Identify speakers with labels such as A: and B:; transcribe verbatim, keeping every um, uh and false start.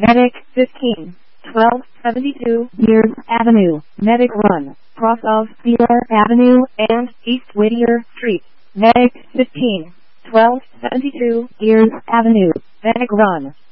A: Medic fifteen, twelve seventy-two Mears Avenue, Medic Run, cross of Beer Avenue and East Whittier Street. Medic fifteen, twelve seventy-two Mears Avenue, Medic Run.